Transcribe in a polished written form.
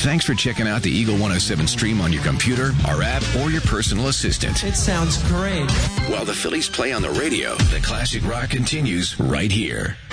Thanks for checking out the Eagle 107 stream on your computer, our app, or your personal assistant. It sounds great. While the Phillies play on the radio, the classic rock continues right here.